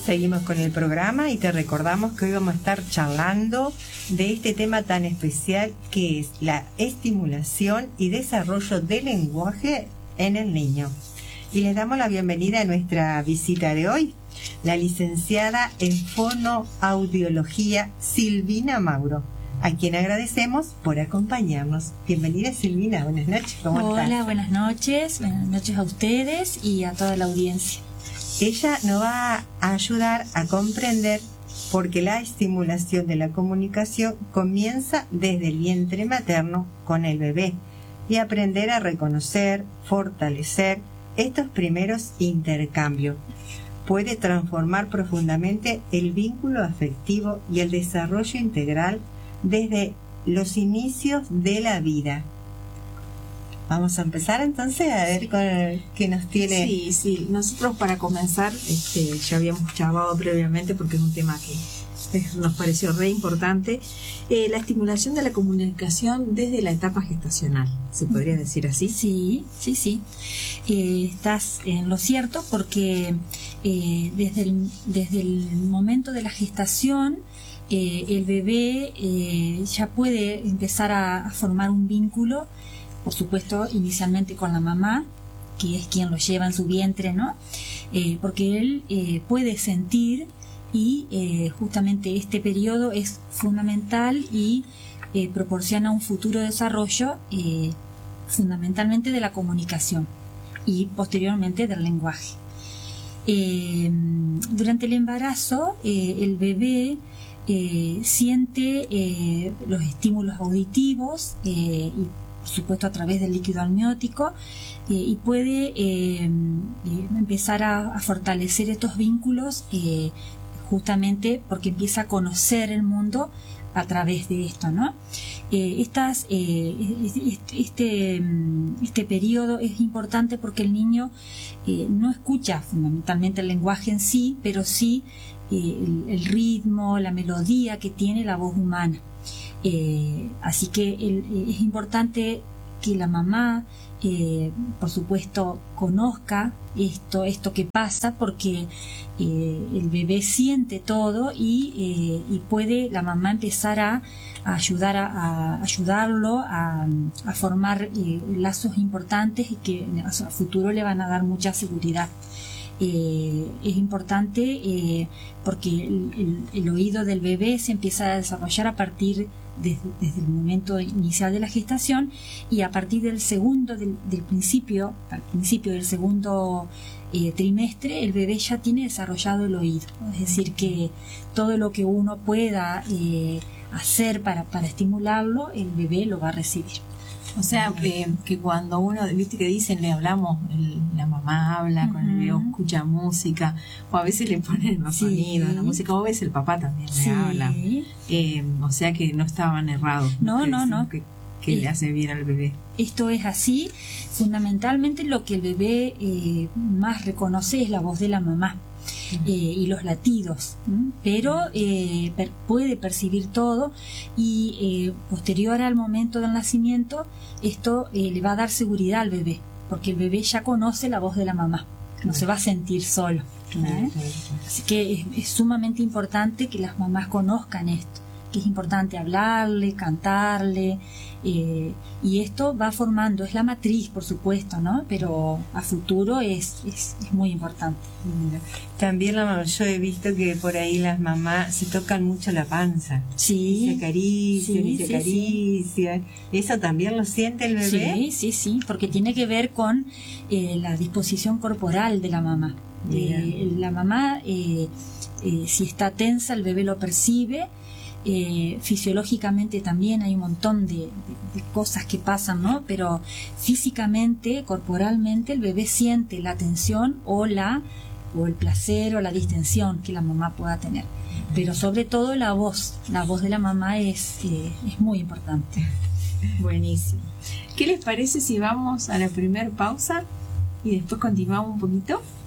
Seguimos con el programa y te recordamos que hoy vamos a estar charlando de este tema tan especial que es la estimulación y desarrollo del lenguaje en el niño. Y les damos la bienvenida a nuestra visita de hoy, la licenciada en fonoaudiología Silvina Mauro, a quien agradecemos por acompañarnos. Bienvenida, Silvina, buenas noches, ¿cómo estás? Hola, buenas noches a ustedes y a toda la audiencia. Ella nos va a ayudar a comprender por qué la estimulación de la comunicación comienza desde el vientre materno con el bebé y aprender a reconocer, fortalecer estos primeros intercambios. Puede transformar profundamente el vínculo afectivo y el desarrollo integral desde los inicios de la vida. Vamos a empezar entonces a ver qué nos tiene. Sí, nosotros para comenzar ya habíamos charlado previamente porque es un tema que nos pareció re importante, la estimulación de la comunicación desde la etapa gestacional, ¿se podría decir así? Sí. Estás en lo cierto porque desde el momento de la gestación el bebé ya puede empezar a formar un vínculo, por supuesto inicialmente con la mamá, que es quien lo lleva en su vientre, ¿no? Porque él puede sentir y justamente este periodo es fundamental y proporciona un futuro desarrollo fundamentalmente de la comunicación y posteriormente del lenguaje. Durante el embarazo el bebé siente los estímulos auditivos y por supuesto a través del líquido amniótico y puede empezar a fortalecer estos vínculos justamente porque empieza a conocer el mundo a través de esto, ¿no? Este periodo es importante porque el niño no escucha fundamentalmente el lenguaje en sí, pero sí el ritmo, la melodía que tiene la voz humana. Así que es importante que la mamá por supuesto conozca esto que pasa porque el bebé siente todo y puede la mamá empezar a ayudarlo a formar lazos importantes y que a futuro le van a dar mucha seguridad. Es importante porque el oído del bebé se empieza a desarrollar a partir desde el momento inicial de la gestación y a partir del principio del segundo trimestre el bebé ya tiene desarrollado el oído, es decir que todo lo que uno pueda hacer para estimularlo el bebé lo va a recibir. O sea, que cuando uno, viste que dicen, le hablamos, la mamá habla con el bebé, escucha música, o a veces le ponen los sonidos, la música, o a veces el papá también le habla. O sea que no estaban errados. No. Que le hace bien al bebé. Esto es así. Fundamentalmente lo que el bebé más reconoce es la voz de la mamá. Y los latidos, pero puede percibir todo y posterior al momento del nacimiento esto le va a dar seguridad al bebé porque el bebé ya conoce la voz de la mamá, no se va a sentir solo. Así que es sumamente importante que las mamás conozcan esto, que es importante hablarle, cantarle, y esto va formando, es la matriz por supuesto, ¿no? Pero a futuro es muy importante. También yo he visto que por ahí las mamás se tocan mucho la panza, sí, se acarician, ¿eso también lo siente el bebé? Sí, porque tiene que ver con la disposición corporal de la mamá. La mamá si está tensa el bebé lo percibe. Fisiológicamente también hay un montón de cosas que pasan, ¿no? Pero físicamente, corporalmente, el bebé siente la tensión o el placer o la distensión que la mamá pueda tener. Pero sobre todo la voz de la mamá es muy importante. Buenísimo. ¿Qué les parece si vamos a la primer pausa y después continuamos un poquito?